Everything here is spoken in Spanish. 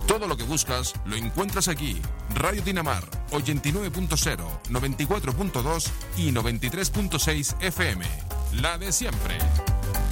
Todo lo que buscas lo encuentras aquí. Radio Dinamar, 89.0, 94.2 y 93.6 FM. La de siempre.